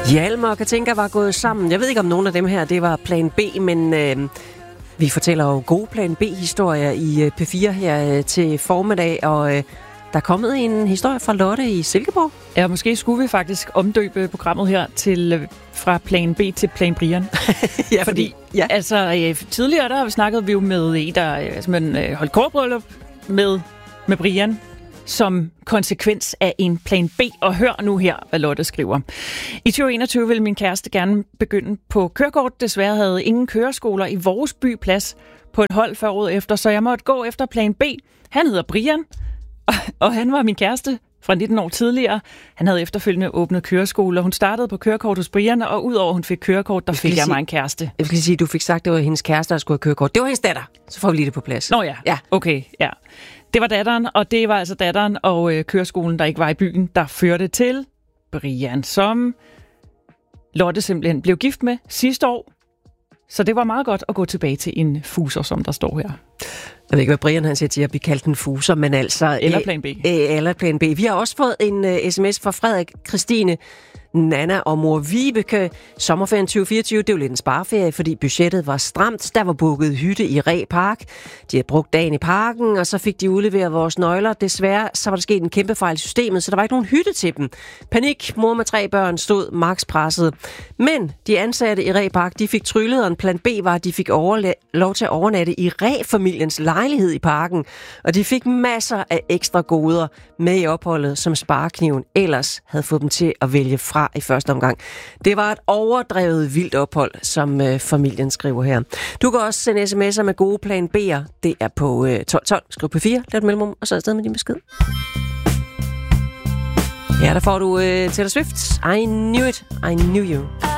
Hjalmar og Katinka var gået sammen. Jeg ved ikke, om nogen af dem her, det var plan B, men vi fortæller jo gode plan B-historier i P4 her til formiddag, og der er kommet en historie fra Lotte i Silkeborg. Ja, måske skulle vi faktisk omdøbe programmet her til fra plan B til plan Brian. Ja, fordi tidligere der snakkede vi jo med en, der holdt kortbryllup med Brian, som konsekvens af en plan B. Og hør nu her, hvad Lotte skriver. I 2021 ville min kæreste gerne begynde på kørekort. Desværre havde ingen køreskoler i vores by plads på et hold før året efter, så jeg måtte gå efter plan B. Han hedder Brian, og han var min kæreste fra 19 år tidligere. Han havde efterfølgende åbnet køreskoler. Hun startede på kørekort hos Brian, og udover hun fik kørekort, der fik jeg mig en kæreste. Jeg vil sige, du fik sagt, det var hendes kæreste, der skulle have kørekort. Det var hendes datter. Så får vi lige det på plads. Nå ja. Okay, ja. Det var datteren, og det var altså datteren og køreskolen, der ikke var i byen, der førte til Brian, som Lotte simpelthen blev gift med sidste år. Så det var meget godt at gå tilbage til en fuser, som der står her. Jeg ved ikke, hvad Brian han siger til at blive kaldt en fuser, men altså... Eller plan B. Eller plan B. Vi har også fået en sms fra Frederik, Christine, Nana og mor Vibeke. Sommerferien 2024, det var lidt en spareferie, fordi budgettet var stramt. Der var booket hytte i Reh Park. De havde brugt dagen i parken, og så fik de udleveret vores nøgler. Desværre så var der sket en kæmpe fejl i systemet, så der var ikke nogen hytte til dem. Panik, mor med 3 børn stod max presset. Men de ansatte i Reh Park, de fik tryllet, og en plan B var, at de fik lov til at overnatte i Reh-familiens lejlighed i parken. Og de fik masser af ekstra goder med i opholdet, som sparekniven ellers havde fået dem til at vælge fra i første omgang. Det var et overdrevet vildt ophold, som familien skriver her. Du kan også sende sms'er med gode plan B'er. Det er på 1212. Skriv på 4, lav et mellemrum, og så afsted med din besked. Ja, der får du Taylor Swift. I knew it. I knew you.